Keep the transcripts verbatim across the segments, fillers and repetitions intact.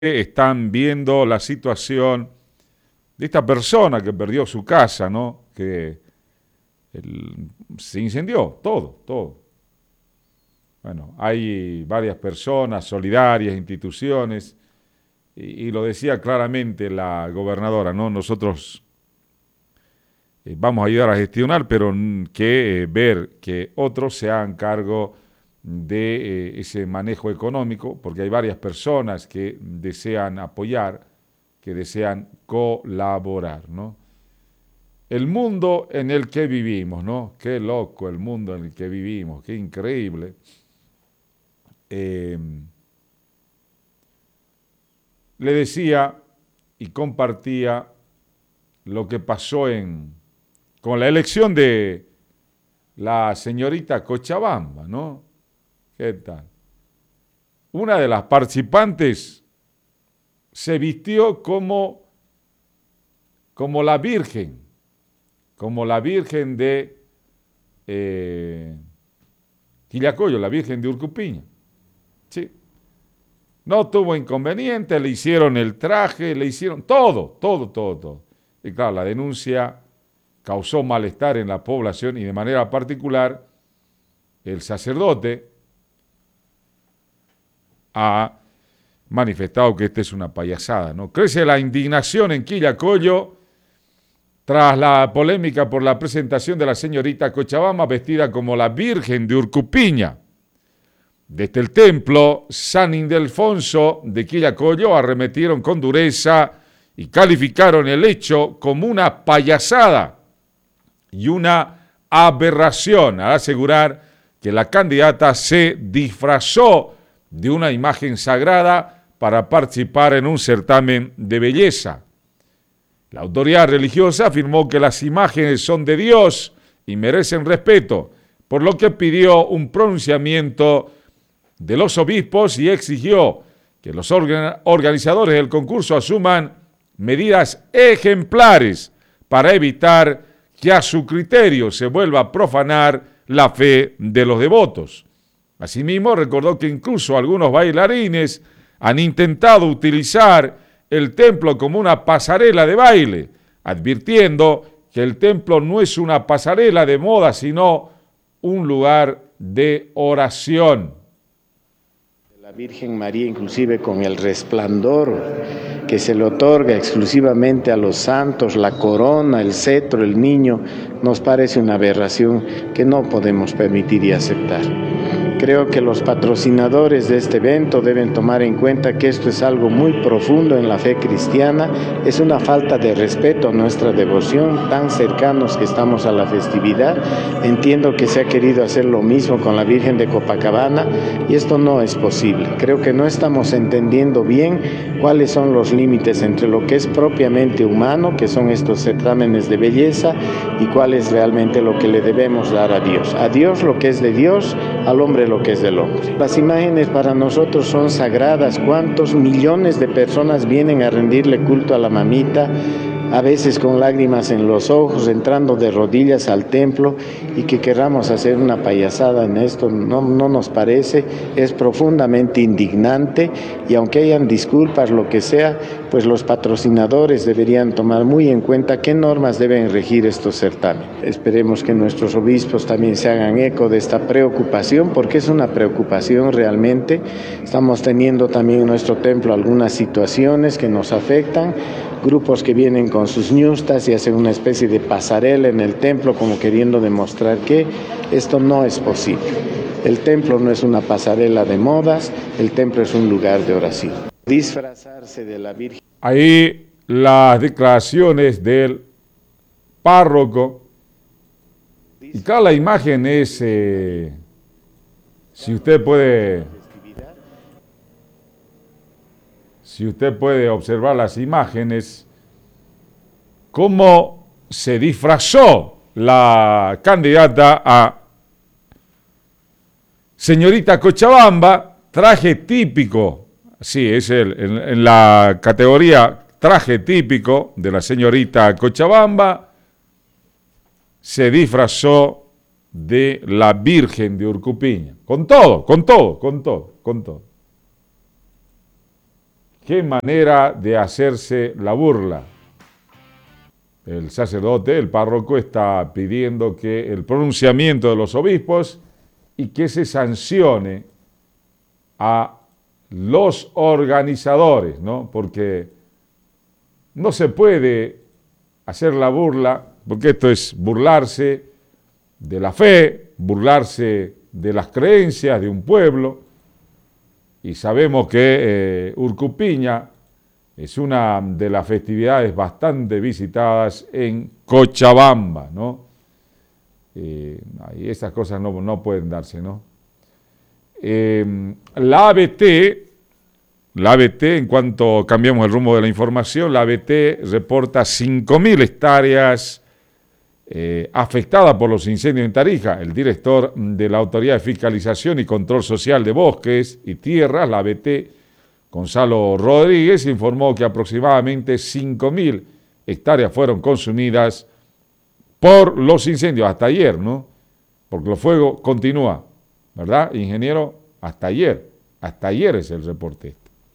están viendo la situación de esta persona que perdió su casa, ¿no? Que el- se incendió, todo, todo. Bueno, hay varias personas solidarias, instituciones, y, y lo decía claramente la gobernadora, ¿no? Nosotros eh, vamos a ayudar a gestionar, pero mm, que eh, ver que otros se hagan cargo de eh, ese manejo económico, porque hay varias personas que desean apoyar, que desean colaborar, ¿no? El mundo en el que vivimos, ¿no? Qué loco el mundo en el que vivimos, qué increíble. Eh, Le decía y compartía lo que pasó en, con la elección de la señorita Cochabamba, ¿no? ¿Qué tal? Una de las participantes se vistió como, como la Virgen, como la Virgen de eh, Quillacollo, la Virgen de Urcupiña. Sí. No tuvo inconveniente, le hicieron el traje, le hicieron todo, todo, todo, todo. Y claro, la denuncia causó malestar en la población y de manera particular el sacerdote ha manifestado que esta es una payasada, ¿no? Crece la indignación en Quillacollo tras la polémica por la presentación de la señorita Cochabamba vestida como la Virgen de Urcupiña. Desde el templo San Ildefonso de Quillacollo arremetieron con dureza y calificaron el hecho como una payasada y una aberración al asegurar que la candidata se disfrazó de una imagen sagrada para participar en un certamen de belleza. La autoridad religiosa afirmó que las imágenes son de Dios y merecen respeto, por lo que pidió un pronunciamiento de los obispos y exigió que los organizadores del concurso asuman medidas ejemplares para evitar que a su criterio se vuelva a profanar la fe de los devotos. Asimismo, recordó que incluso algunos bailarines han intentado utilizar el templo como una pasarela de baile, advirtiendo que el templo no es una pasarela de moda, sino un lugar de oración. La Virgen María, inclusive con el resplandor que se le otorga exclusivamente a los santos, la corona, el cetro, el niño, nos parece una aberración que no podemos permitir y aceptar. Creo que los patrocinadores de este evento deben tomar en cuenta que esto es algo muy profundo en la fe cristiana, es una falta de respeto a nuestra devoción, tan cercanos que estamos a la festividad. Entiendo que se ha querido hacer lo mismo con la Virgen de Copacabana y esto no es posible. Creo que no estamos entendiendo bien cuáles son los límites entre lo que es propiamente humano, que son estos certámenes de belleza, y cuál es realmente lo que le debemos dar a Dios. A Dios lo que es de Dios, al hombre lo que es del hombre. Las imágenes para nosotros son sagradas. ¿Cuántos millones de personas vienen a rendirle culto a la mamita? A veces con lágrimas en los ojos, entrando de rodillas al templo, y que querramos hacer una payasada en esto, no, no nos parece, es profundamente indignante, y aunque hayan disculpas, lo que sea, pues los patrocinadores deberían tomar muy en cuenta qué normas deben regir estos certámenes. Esperemos que nuestros obispos también se hagan eco de esta preocupación, porque es una preocupación realmente. Estamos teniendo también en nuestro templo algunas situaciones que nos afectan, grupos que vienen con sus ñustas y hacen una especie de pasarela en el templo como queriendo demostrar que esto no es posible. El templo no es una pasarela de modas, el templo es un lugar de oración. Disfrazarse de la Virgen. Ahí las declaraciones del párroco. Y cada la imagen es, eh, si usted puede, si usted puede observar las imágenes, cómo se disfrazó la candidata a señorita Cochabamba, traje típico, sí, es el, en, en la categoría traje típico de la señorita Cochabamba, se disfrazó de la Virgen de Urcupiña, con todo, con todo, con todo, con todo. qué manera de hacerse la burla. El sacerdote, el párroco, está pidiendo que el pronunciamiento de los obispos y que se sancione a los organizadores, ¿no? Porque no se puede hacer la burla, porque esto es burlarse de la fe, burlarse de las creencias de un pueblo, y sabemos que eh, Urcupiña es una de las festividades bastante visitadas en Cochabamba, ¿no? Eh, y esas cosas no, no pueden darse, ¿no? Eh, la A B T, la A B T, en cuanto cambiamos el rumbo de la información, la A B T reporta cinco mil hectáreas eh, afectadas por los incendios en Tarija. El director de la Autoridad de Fiscalización y Control Social de Bosques y Tierras, la A B T, Gonzalo Rodríguez, informó que aproximadamente cinco mil hectáreas fueron consumidas por los incendios hasta ayer, ¿no? Porque el fuego continúa, ¿verdad, ingeniero? Hasta ayer, hasta ayer es el reporte.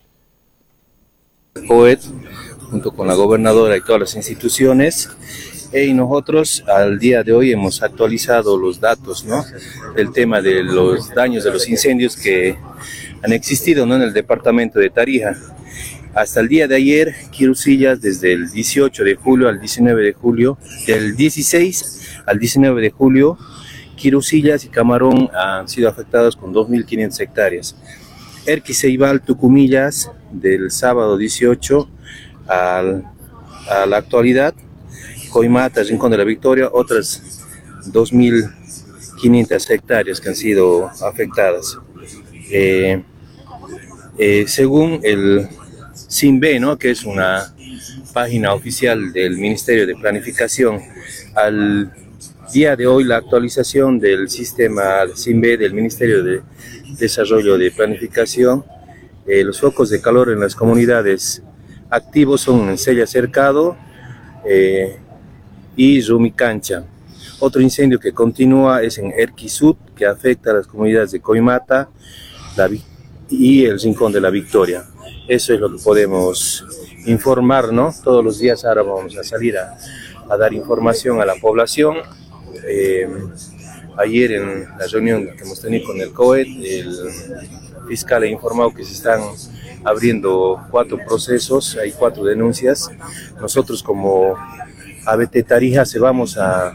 C O E T, junto con la gobernadora y todas las instituciones, y nosotros al día de hoy hemos actualizado los datos, ¿no?, del tema de los daños de los incendios que han existido, ¿no?, en el departamento de Tarija. Hasta el día de ayer, Quirusillas, desde el dieciocho de julio al diecinueve de julio, del dieciséis al diecinueve de julio, Quirusillas y Camarón han sido afectados con dos mil quinientas hectáreas. Erquiceibal, Tucumillas, del sábado dieciocho al, a la actualidad, Coimata, Rincón de la Victoria, otras dos mil quinientas hectáreas que han sido afectadas. Eh, eh, según el SINVE, ¿no?, que es una página oficial del Ministerio de Planificación, al día de hoy la actualización del sistema SINVE del Ministerio de Desarrollo de Planificación, eh, los focos de calor en las comunidades activos son en Sella Cercado eh, y Rumicancha. Otro incendio que continúa es en Erquisud, que afecta a las comunidades de Coimata la, y el Rincón de la Victoria. Eso es lo que podemos informar, ¿no? Todos los días ahora vamos a salir a, a dar información a la población. Eh, ayer en la reunión que hemos tenido con el C O E T, el fiscal ha informado que se están abriendo cuatro procesos, hay cuatro denuncias. Nosotros como A B T Tarija se vamos a,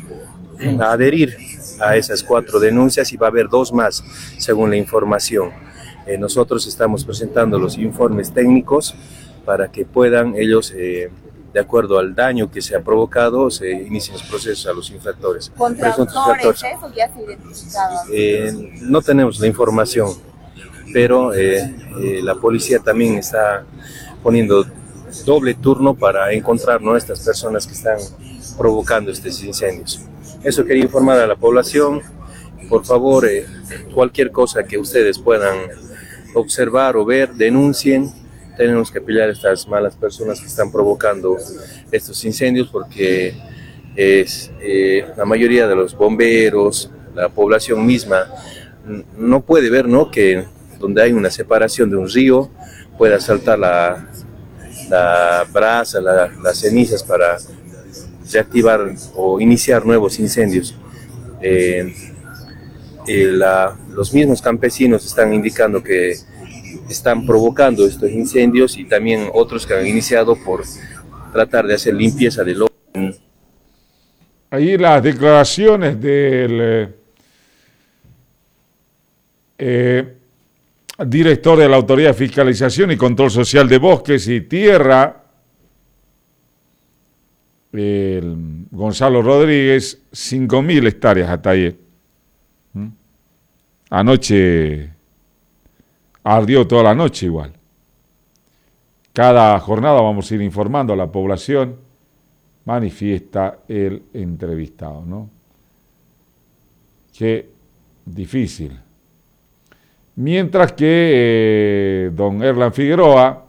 a adherir a esas cuatro denuncias y va a haber dos más según la información. Eh, nosotros estamos presentando los informes técnicos para que puedan ellos, eh, de acuerdo al daño que se ha provocado, se inicien los procesos a los infractores. ¿Contra autores eso ya se identificado? Eh, no tenemos la información, pero eh, eh, la policía también está poniendo doble turno para encontrar, ¿no?, estas personas que están provocando estos incendios. Eso quería informar a la población. Por favor, eh, cualquier cosa que ustedes puedan observar o ver, denuncien. Tenemos que pelear a estas malas personas que están provocando estos incendios, porque es, eh, la mayoría de los bomberos, la población misma, no puede ver, ¿no?, que donde hay una separación de un río pueda saltar la, la brasa, la, las cenizas para reactivar o iniciar nuevos incendios. Eh, eh, la, los mismos campesinos están indicando que están provocando estos incendios, y también otros que han iniciado por tratar de hacer limpieza de lo. Ahí las declaraciones del eh, director de la Autoridad de Fiscalización y Control Social de Bosques y Tierra, el Gonzalo Rodríguez, cinco mil hectáreas hasta ayer. ¿Mm? Anoche ardió toda la noche igual. Cada jornada vamos a ir informando a la población, manifiesta el entrevistado, ¿no? Qué difícil. Mientras que eh, don Erlan Figueroa,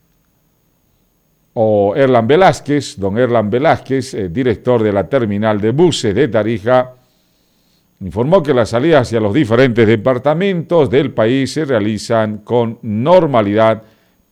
o Erlan Velázquez, don Erlan Velázquez, eh, director de la terminal de buses de Tarija, informó que las salidas hacia los diferentes departamentos del país se realizan con normalidad,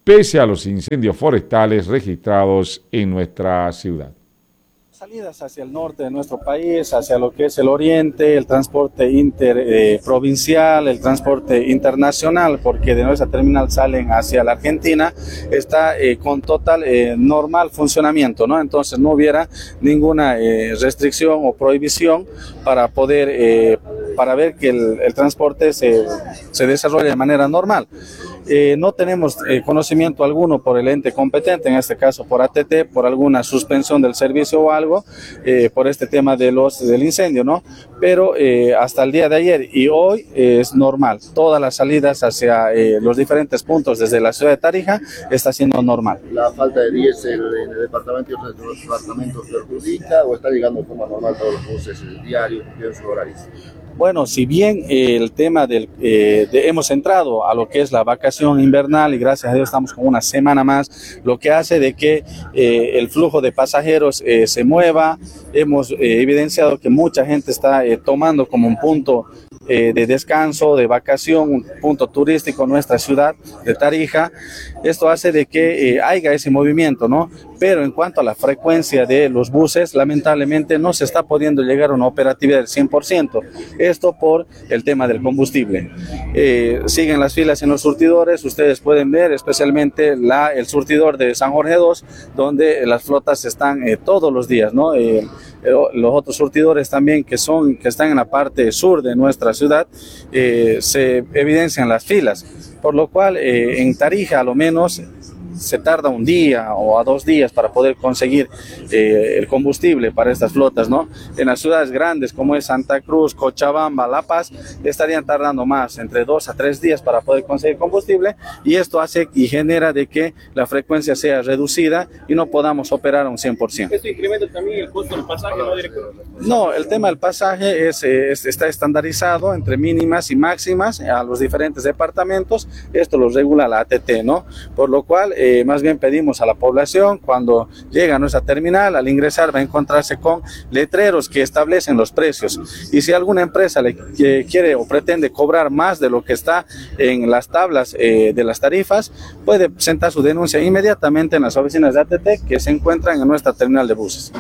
pese a los incendios forestales registrados en nuestra ciudad. Salidas hacia el norte de nuestro país, hacia lo que es el oriente, el transporte interprovincial, eh, el transporte internacional, porque de nuestra terminal salen hacia la Argentina, está eh, con total eh, normal funcionamiento, ¿no? Entonces no hubiera ninguna eh, restricción o prohibición para poder, eh, para ver que el, el transporte se, se desarrolle de manera normal. Eh, no tenemos eh, conocimiento alguno por el ente competente, en este caso por A T T, por alguna suspensión del servicio o algo, eh, por este tema de los, del incendio, ¿no? Pero eh, hasta el día de ayer y hoy eh, es normal. Todas las salidas hacia eh, los diferentes puntos desde la ciudad de Tarija está siendo normal. ¿La falta de diésel en el departamento y otros departamentos perjudica o está llegando de forma normal todos los buses diarios en sus horarios? Bueno, si bien eh, el tema del, eh, de, hemos entrado a lo que es la vacación invernal y gracias a Dios estamos con una semana más, lo que hace de que eh, el flujo de pasajeros eh, se mueva, hemos eh, evidenciado que mucha gente está eh, tomando como un punto eh, de descanso, de vacación, un punto turístico en nuestra ciudad de Tarija. Esto hace de que eh, haya ese movimiento, ¿no? Pero en cuanto a la frecuencia de los buses, lamentablemente no se está pudiendo llegar a una operatividad del cien por ciento. Esto por el tema del combustible. Eh, siguen las filas en los surtidores, ustedes pueden ver especialmente la, el surtidor de San Jorge dos, donde las flotas están eh, todos los días, ¿no? Eh, los otros surtidores también que, son, que están en la parte sur de nuestra ciudad, eh, se evidencian las filas, por lo cual eh, en Tarija a lo menos se tarda un día o a dos días para poder conseguir eh, el combustible para estas flotas, ¿no? En las ciudades grandes como es Santa Cruz, Cochabamba, La Paz, estarían tardando más, entre dos a tres días para poder conseguir combustible, y esto hace y genera de que la frecuencia sea reducida y no podamos operar a un cien por ciento. ¿Esto incrementa también el costo del pasaje, no, director? No, el tema del pasaje es, es, está estandarizado entre mínimas y máximas a los diferentes departamentos. Esto lo regula la A T T, ¿no? Por lo cual, eh, Eh, más bien pedimos a la población, cuando llega a nuestra terminal, al ingresar va a encontrarse con letreros que establecen los precios, y si alguna empresa le que quiere o pretende cobrar más de lo que está en las tablas eh, de las tarifas, puede presentar su denuncia inmediatamente en las oficinas de A T T que se encuentran en nuestra terminal de buses.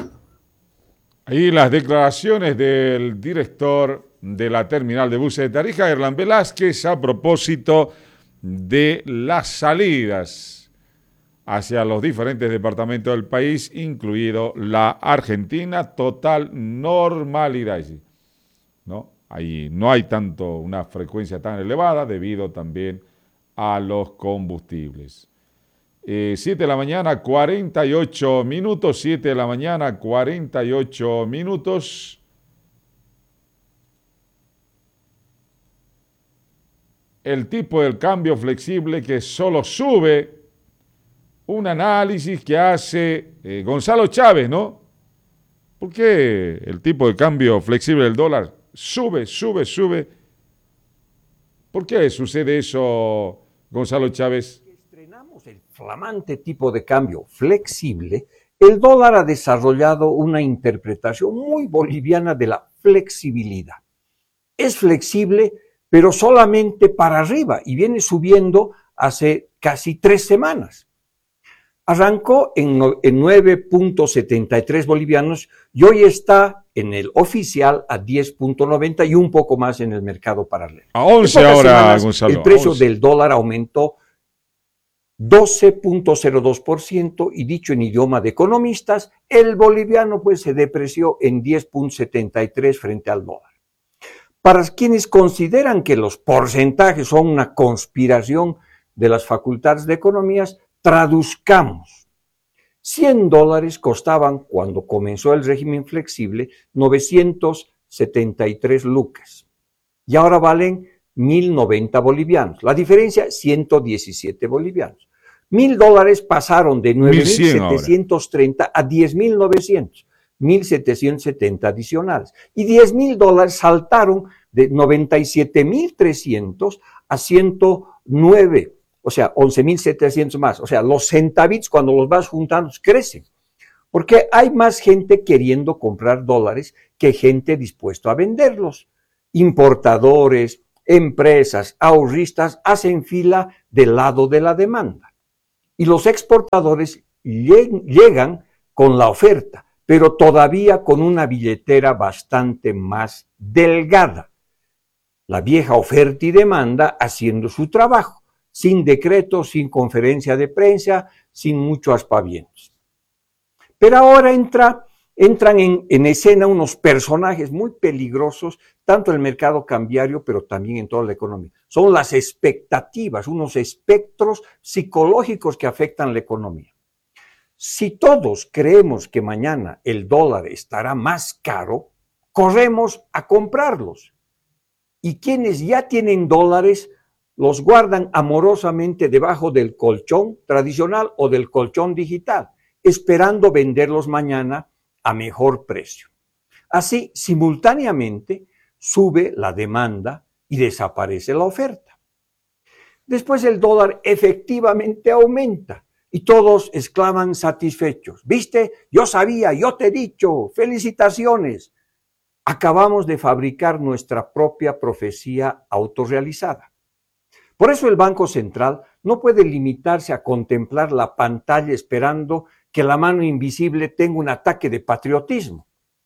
Ahí las declaraciones del director de la terminal de buses de Tarija, Erlan Velázquez, a propósito de las salidas hacia los diferentes departamentos del país, incluido la Argentina, total normalidad, ¿no? Ahí no hay tanto una frecuencia tan elevada debido también a los combustibles. Eh, siete de la mañana, cuarenta y ocho minutos, siete de la mañana, cuarenta y ocho minutos. El tipo del cambio flexible que solo sube. Un análisis que hace eh, Gonzalo Chávez, ¿no? ¿Por qué el tipo de cambio flexible del dólar sube, sube, sube? ¿Por qué sucede eso, Gonzalo Chávez? Estrenamos el flamante tipo de cambio flexible. El dólar ha desarrollado una interpretación muy boliviana de la flexibilidad. Es flexible, pero solamente para arriba, y viene subiendo hace casi tres semanas. Arrancó en, en nueve punto setenta y tres bolivianos y hoy está en el oficial a diez punto noventa y un poco más en el mercado paralelo. A once ahora, semanas, Gonzalo. El precio del dólar aumentó doce punto cero dos por ciento y dicho en idioma de economistas, el boliviano pues se depreció en diez punto setenta y tres frente al dólar. Para quienes consideran que los porcentajes son una conspiración de las facultades de economías, traduzcamos. cien dólares costaban cuando comenzó el régimen flexible novecientos setenta y tres lucas y ahora valen mil noventa bolivianos. La diferencia, ciento diecisiete bolivianos. Mil dólares pasaron de nueve mil setecientos treinta a diez mil novecientos, mil setecientos setenta adicionales. Y diez mil dólares saltaron de noventa y siete mil trescientos a ciento nueve. O sea, once mil setecientos más. O sea, los centavitos cuando los vas juntando crecen. Porque hay más gente queriendo comprar dólares que gente dispuesta a venderlos. Importadores, empresas, ahorristas hacen fila del lado de la demanda. y los exportadores llegan con la oferta, pero todavía con una billetera bastante más delgada. La vieja oferta y demanda haciendo su trabajo, sin decreto, sin conferencia de prensa, sin muchos aspavientos. Pero ahora entra, entran en, en escena unos personajes muy peligrosos, tanto en el mercado cambiario, pero también en toda la economía. Son las expectativas, unos espectros psicológicos que afectan la economía. Si todos creemos que mañana el dólar estará más caro, corremos a comprarlos. Y quienes ya tienen dólares los guardan amorosamente debajo del colchón tradicional o del colchón digital, esperando venderlos mañana a mejor precio. Así, simultáneamente, sube la demanda y desaparece la oferta. Después el dólar efectivamente aumenta y todos exclaman satisfechos. ¿Viste? Yo sabía, yo te he dicho, felicitaciones. Acabamos de fabricar nuestra propia profecía autorrealizada. Por eso el Banco Central no puede limitarse a contemplar la pantalla esperando que la mano invisible tenga un ataque de patriotismo.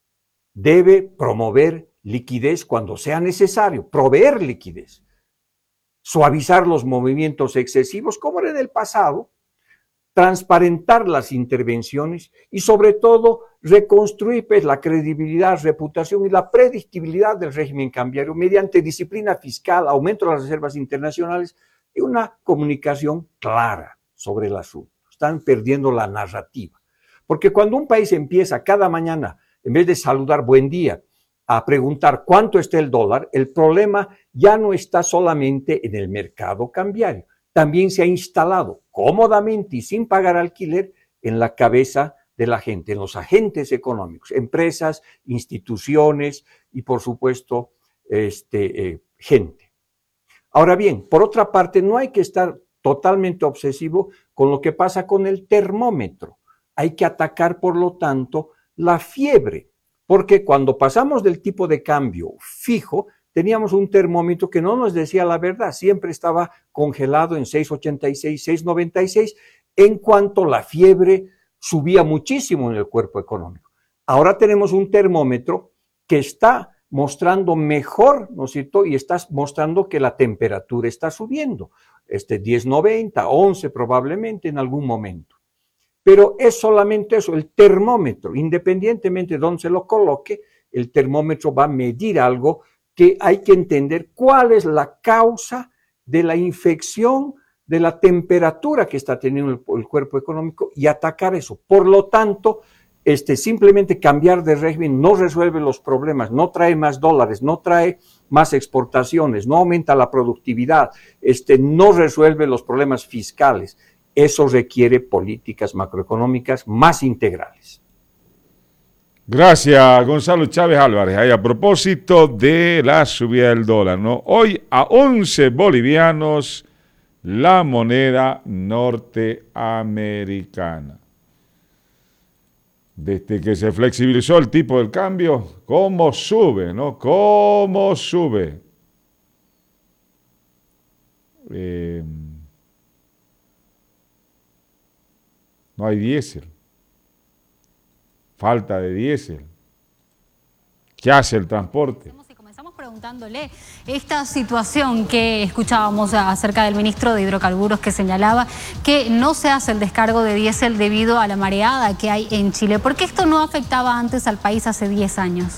Debe promover liquidez cuando sea necesario, proveer liquidez, suavizar los movimientos excesivos como era en el pasado, transparentar las intervenciones y sobre todo reconstruir pues, la credibilidad, reputación y la predictibilidad del régimen cambiario mediante disciplina fiscal, aumento de las reservas internacionales y una comunicación clara sobre el asunto. Están perdiendo la narrativa. Porque cuando un país empieza cada mañana, en vez de saludar buen día, a preguntar cuánto está el dólar, el problema ya no está solamente en el mercado cambiario. También se ha instalado cómodamente y sin pagar alquiler en la cabeza de la gente, en los agentes económicos, empresas, instituciones y, por supuesto, este, eh, gente. Ahora bien, por otra parte, no hay que estar totalmente obsesivo con lo que pasa con el termómetro. Hay que atacar, por lo tanto, la fiebre, porque cuando pasamos del tipo de cambio fijo, teníamos un termómetro que no nos decía la verdad, siempre estaba congelado en seis ochenta y seis, seis noventa y seis, en cuanto la fiebre subía muchísimo en el cuerpo económico. Ahora tenemos un termómetro que está mostrando mejor, ¿no es cierto? Y está mostrando que la temperatura está subiendo, este diez noventa, once probablemente en algún momento. Pero es solamente eso, el termómetro, independientemente de dónde se lo coloque, el termómetro va a medir algo que hay que entender cuál es la causa de la infección, de la temperatura que está teniendo el, el cuerpo económico y atacar eso. Por lo tanto, este, simplemente cambiar de régimen no resuelve los problemas, no trae más dólares, no trae más exportaciones, no aumenta la productividad, este, no resuelve los problemas fiscales. Eso requiere políticas macroeconómicas más integrales. Gracias, Gonzalo Chávez Álvarez. Ahí a propósito de la subida del dólar, ¿no? Hoy a once bolivianos la moneda norteamericana. Desde que se flexibilizó el tipo del cambio, ¿cómo sube, no? ¿Cómo sube? Eh, no hay diésel. Falta de diésel. ¿Qué hace el transporte? Comenzamos preguntándole esta situación que escuchábamos acerca del ministro de Hidrocarburos que señalaba que no se hace el descargo de diésel debido a la mareada que hay en Chile. ¿Por qué esto no afectaba antes al país hace diez años?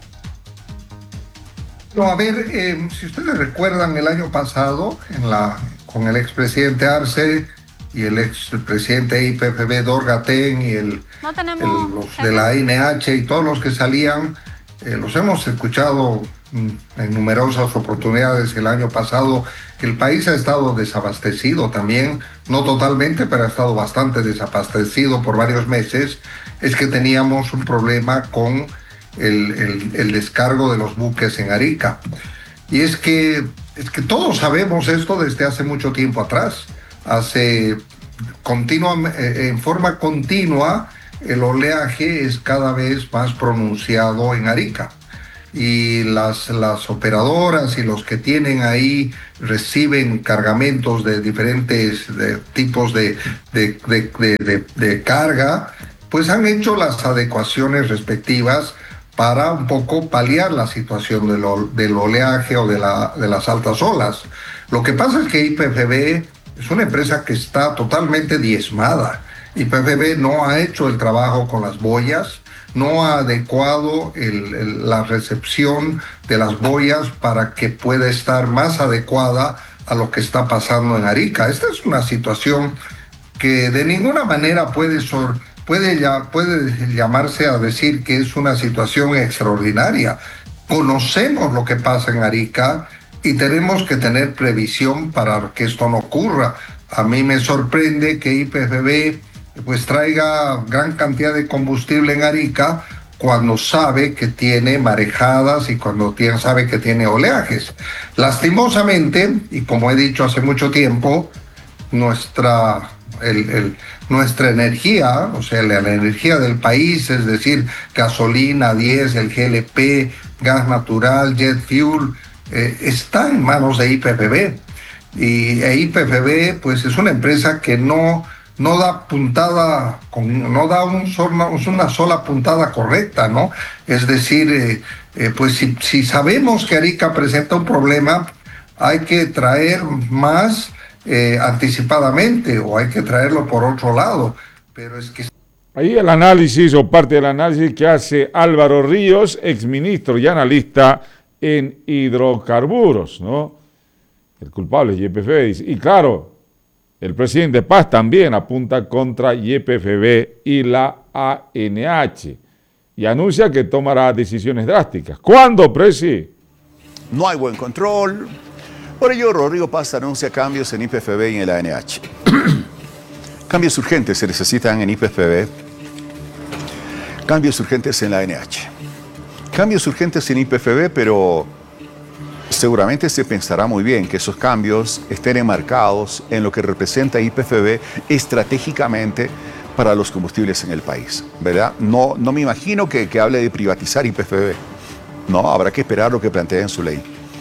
No, a ver, eh, si ustedes recuerdan el año pasado, en la, con el expresidente Arce y el expresidente I P F B Dorgatén y el, no tenemos, el, los de la A N H y todos los que salían, eh, los hemos escuchado en numerosas oportunidades el año pasado, que el país ha estado desabastecido también, no totalmente, pero ha estado bastante desabastecido por varios meses. Es que teníamos un problema con el, el, el descargo de los buques en Arica. Y es que, es que todos sabemos esto desde hace mucho tiempo atrás. Hace continua, en forma continua, el oleaje es cada vez más pronunciado en Arica. y las, las operadoras y los que tienen ahí reciben cargamentos de diferentes de, tipos de, de, de, de, de, de carga, pues han hecho las adecuaciones respectivas para un poco paliar la situación del, del oleaje o de, la, de las altas olas. Lo que pasa es que Y P F B es una empresa que está totalmente diezmada. Y P F B no ha hecho el trabajo con las boyas, no ha adecuado el, el, la recepción de las boyas para que pueda estar más adecuada a lo que está pasando en Arica. Esta es una situación que de ninguna manera puede, sor, puede, ya, puede llamarse a decir que es una situación extraordinaria. Conocemos lo que pasa en Arica y tenemos que tener previsión para que esto no ocurra. A mí me sorprende que Y P F B pues traiga gran cantidad de combustible en Arica cuando sabe que tiene marejadas y cuando tiene, sabe que tiene oleajes. Lastimosamente, y como he dicho hace mucho tiempo, nuestra, el, el, nuestra energía, o sea, la, la energía del país, es decir, gasolina, diésel, G L P, gas natural, jet fuel, eh, está en manos de Y P F B. Y e Y P F B pues es una empresa que no... no da puntada, con, no da un solo, una sola puntada correcta, ¿no? Es decir, eh, eh, pues si, si sabemos que Arica presenta un problema, hay que traer más eh, anticipadamente o hay que traerlo por otro lado. Pero es que... Ahí el análisis o parte del análisis que hace Álvaro Ríos, exministro y analista en hidrocarburos, ¿no? El culpable es Y P F B. Y claro, el presidente Paz también apunta contra Y P F B y la A N H y anuncia que tomará decisiones drásticas. ¿Cuándo, Presi? No hay buen control. Por ello, Rodrigo Paz anuncia cambios en Y P F B y en la A N H. Cambios urgentes se necesitan en Y P F B. Cambios urgentes en la A N H. Cambios urgentes en Y P F B, pero seguramente se pensará muy bien que esos cambios estén enmarcados en lo que representa Y P F B estratégicamente para los combustibles en el país, ¿verdad? No, no me imagino que, que hable de privatizar Y P F B. No, habrá que esperar lo que plantea en su ley.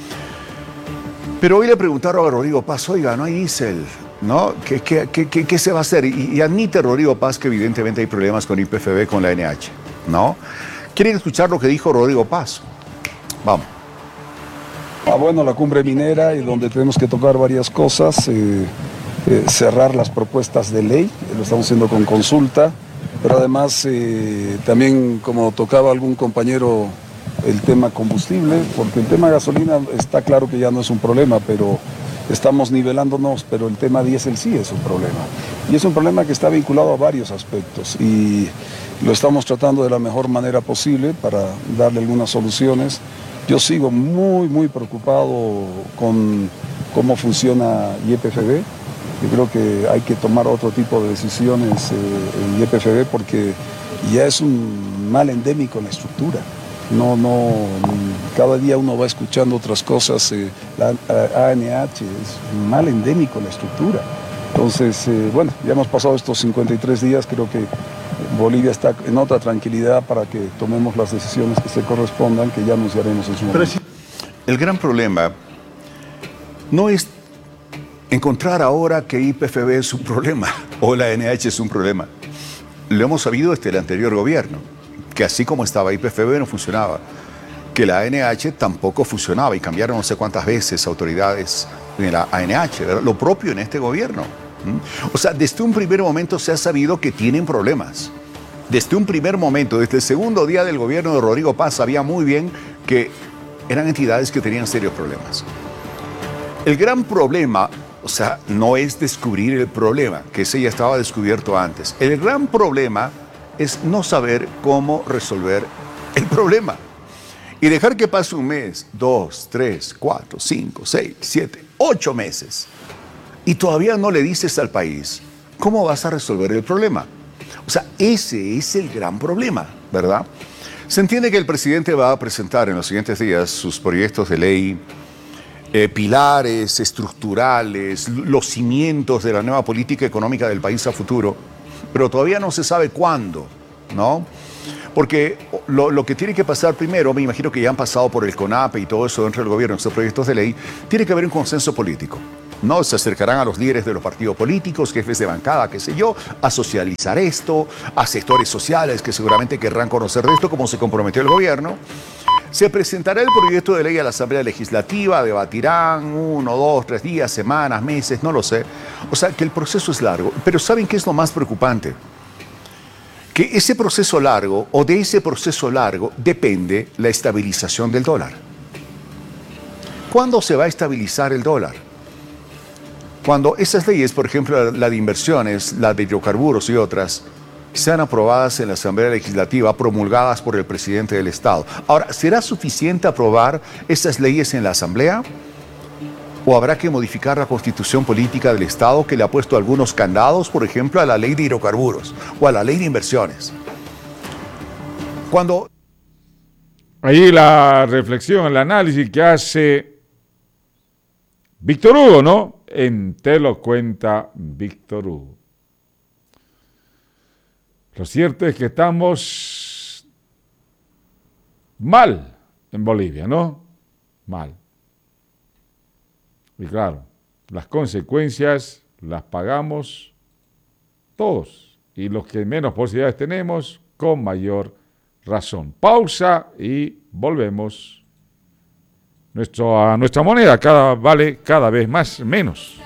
Pero hoy le preguntaron a Rodrigo Paz, oiga, no hay diésel, ¿no? ¿Qué, qué, qué, qué, qué se va a hacer? Y, y admite Rodrigo Paz que evidentemente hay problemas con Y P F B, con la A N H, ¿no? ¿Quieren escuchar lo que dijo Rodrigo Paz? Vamos. Ah, bueno, la cumbre minera y donde tenemos que tocar varias cosas, eh, eh, cerrar las propuestas de ley, lo estamos haciendo con consulta, pero además eh, también como tocaba algún compañero el tema combustible, porque el tema gasolina está claro que ya no es un problema, pero estamos nivelándonos, pero el tema diésel sí es un problema. Y es un problema que está vinculado a varios aspectos y lo estamos tratando de la mejor manera posible para darle algunas soluciones. Yo sigo muy, muy preocupado con cómo funciona Y P F B. Yo creo que hay que tomar otro tipo de decisiones eh, en Y P F B porque ya es un mal endémico en la estructura. No, no, cada día uno va escuchando otras cosas. Eh, la A N H es un mal endémico en la estructura. Entonces, eh, bueno, ya hemos pasado estos cincuenta y tres días, creo que Bolivia está en otra tranquilidad para que tomemos las decisiones que se correspondan, que ya anunciaremos en su momento. El gran problema no es encontrar ahora que Y P F B es un problema o la A N H es un problema. Lo hemos sabido desde el anterior gobierno, que así como estaba Y P F B no funcionaba, que la A N H tampoco funcionaba y cambiaron no sé cuántas veces autoridades en la A N H, ¿verdad? Lo propio en este gobierno. O sea, desde un primer momento se ha sabido que tienen problemas. Desde un primer momento, desde el segundo día del gobierno de Rodrigo Paz, sabía muy bien que eran entidades que tenían serios problemas. El gran problema, o sea, no es descubrir el problema, que ese ya estaba descubierto antes. El gran problema es no saber cómo resolver el problema. Y dejar que pase un mes, dos, tres, cuatro, cinco, seis, siete, ocho meses. Y todavía no le dices al país cómo vas a resolver el problema. O sea, ese es el gran problema, ¿verdad? Se entiende que el presidente va a presentar en los siguientes días sus proyectos de ley, eh, pilares estructurales, los cimientos de la nueva política económica del país a futuro, pero todavía no se sabe cuándo, ¿no? Porque lo, lo que tiene que pasar primero, me imagino que ya han pasado por el CONAPE y todo eso dentro del gobierno, estos proyectos de ley, tiene que haber un consenso político. No se acercarán a los líderes de los partidos políticos, jefes de bancada, qué sé yo, a socializar esto, a sectores sociales que seguramente querrán conocer de esto, como se comprometió el gobierno. Se presentará el proyecto de ley a la Asamblea Legislativa, debatirán uno, dos, tres días, semanas, meses, no lo sé. O sea, que el proceso es largo. Pero ¿saben qué es lo más preocupante? Que ese proceso largo, o de ese proceso largo, depende la estabilización del dólar. ¿Cuándo se va a estabilizar el dólar? Cuando esas leyes, por ejemplo, la de inversiones, la de hidrocarburos y otras, sean aprobadas en la Asamblea Legislativa, promulgadas por el presidente del Estado. Ahora, ¿será suficiente aprobar esas leyes en la Asamblea? ¿O habrá que modificar la Constitución Política del Estado, que le ha puesto algunos candados, por ejemplo, a la ley de hidrocarburos o a la ley de inversiones? Cuando... Ahí la reflexión, el análisis que hace Víctor Hugo, ¿no? En Te lo cuenta Víctor Hugo. Lo cierto es que estamos mal en Bolivia, ¿no? Mal. Y claro, las consecuencias las pagamos todos. Y los que menos posibilidades tenemos, con mayor razón. Pausa y volvemos. Nuestro, a nuestra moneda cada, vale cada vez más menos.